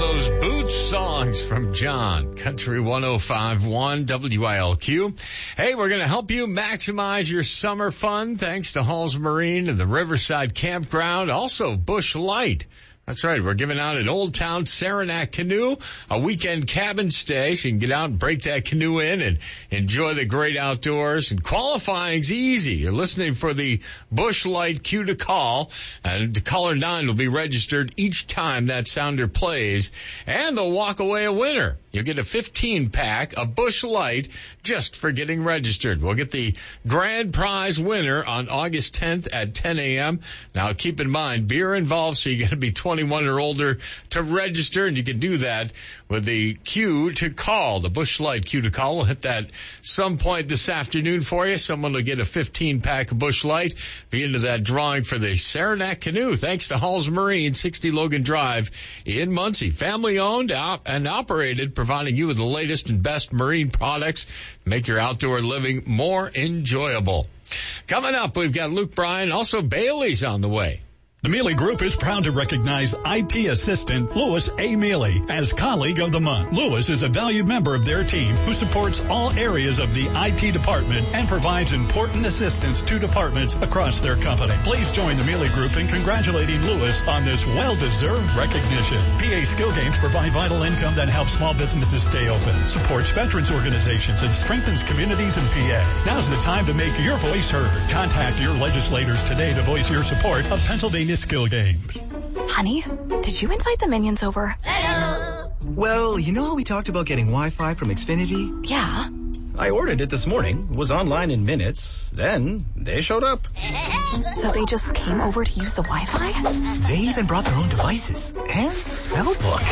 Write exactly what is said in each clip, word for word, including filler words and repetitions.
those Boots songs from John, Country one oh five point one W I L Q. Hey, we're going to help you maximize your summer fun thanks to Halls Marine and the Riverside Campground, also Busch Light. That's right. We're giving out an Old Town Saranac canoe, a weekend cabin stay, so you can get out and break that canoe in and enjoy the great outdoors. And qualifying's easy. You're listening for the Busch Light cue to call, and caller nine will be registered each time that sounder plays, and they'll walk away a winner. You'll get a fifteen pack of Busch Light just for getting registered. We'll get the grand prize winner on August tenth at ten a.m. Now, keep in mind, beer involved, so you got to be twenty-one or older to register, and you can do that with the cue to call. The Busch Light cue to call will hit that some point this afternoon for you. Someone will get a fifteen pack of Busch Light, be into that drawing for the Saranac canoe, thanks to Halls Marine, sixty Logan Drive in Muncie. Family owned op- and operated, providing you with the latest and best marine products. Make your outdoor living more enjoyable. Coming up, we've got Luke Bryan, also Bailey's on the way. The Mealy Group is proud to recognize I T assistant Louis A. Mealy as Colleague of the Month. Louis is a valued member of their team who supports all areas of the I T department and provides important assistance to departments across their company. Please join the Mealy Group in congratulating Louis on this well-deserved recognition. P A Skill Games provide vital income that helps small businesses stay open, supports veterans organizations, and strengthens communities in P A. Now's the time to make your voice heard. Contact your legislators today to voice your support of Pennsylvania Skill Games. Honey, did you invite the minions over? Hello. Well, you know how we talked about getting Wi-Fi from Xfinity? Yeah. I ordered it this morning, was online in minutes, then they showed up. So they just came over to use the Wi-Fi? They even brought their own devices and spell book.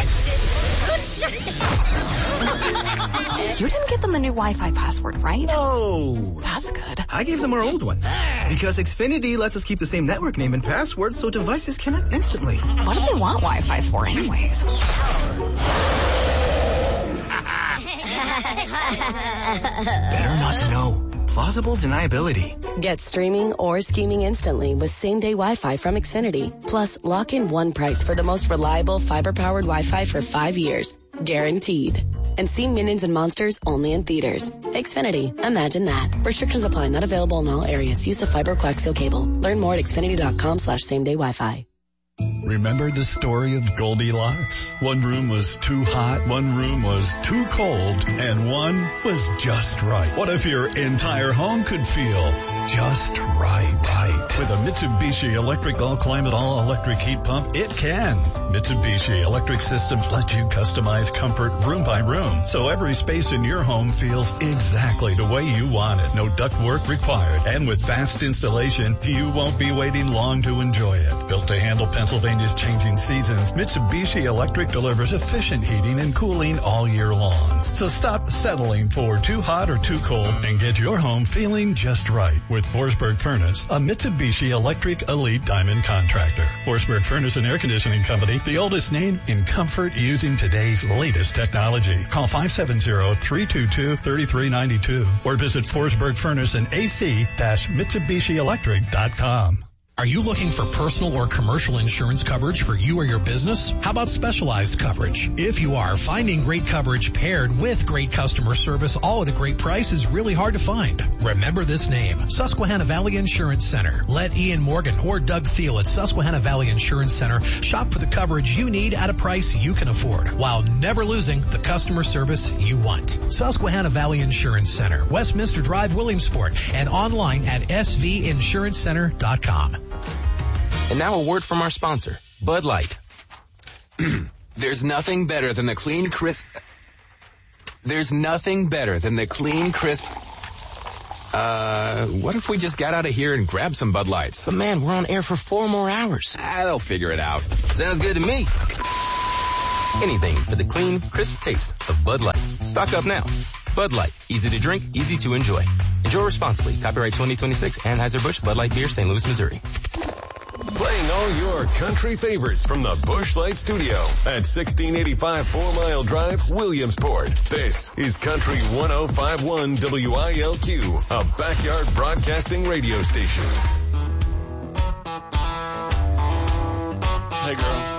You didn't give them the new Wi-Fi password, right? No. That's good. I gave them our old one. Because Xfinity lets us keep the same network name and password so devices connect instantly. What do they want Wi-Fi for anyways? Better not to know. Plausible deniability. Get streaming or scheming instantly with same-day Wi-Fi from Xfinity. Plus, lock in one price for the most reliable fiber-powered Wi-Fi for five years. Guaranteed. And see Minions and Monsters only in theaters. Xfinity. Imagine that. Restrictions apply. Not available in all areas. Use the fiber coaxial cable. Learn more at xfinity.com slash same-day Wi-Fi. Remember the story of Goldilocks? One room was too hot, one room was too cold, and one was just right. What if your entire home could feel just right? Right. With a Mitsubishi electric all-climate, all-electric heat pump, it can. Mitsubishi Electric Systems let you customize comfort room by room, so every space in your home feels exactly the way you want it. No ductwork required. And with fast installation, you won't be waiting long to enjoy it. Built to handle Pennsylvania's changing seasons, Mitsubishi Electric delivers efficient heating and cooling all year long. So stop settling for too hot or too cold and get your home feeling just right with Forsberg Furnace, a Mitsubishi Electric Elite Diamond contractor. Forsberg Furnace and Air Conditioning Company, the oldest name in comfort using today's latest technology. Call five seven zero, three two two, three three nine two or visit Forsberg Furnace and A C Mitsubishi Electric dot com. Are you looking for personal or commercial insurance coverage for you or your business? How about specialized coverage? If you are, finding great coverage paired with great customer service all at a great price is really hard to find. Remember this name, Susquehanna Valley Insurance Center. Let Ian Morgan or Doug Thiel at Susquehanna Valley Insurance Center shop for the coverage you need at a price you can afford while never losing the customer service you want. Susquehanna Valley Insurance Center, Westminster Drive, Williamsport, and online at s v insurance center dot com. And now a word from our sponsor, Bud Light. There's nothing better than the clean, crisp... There's nothing better than the clean, crisp... Uh, what if we just got out of here and grabbed some Bud Lights? But man, we're on air for four more hours. Ah, they'll figure it out. Sounds good to me. Anything for the clean, crisp taste of Bud Light. Stock up now. Bud Light. Easy to drink, easy to enjoy. Enjoy responsibly. Copyright twenty twenty-six, Anheuser-Busch, Bud Light Beer, Saint Louis, Missouri. Playing all your country favorites from the Busch Light Studio at sixteen eighty-five Four Mile Drive, Williamsport. This is Country one oh five point one W I L Q, a backyard broadcasting radio station. Hey, girl.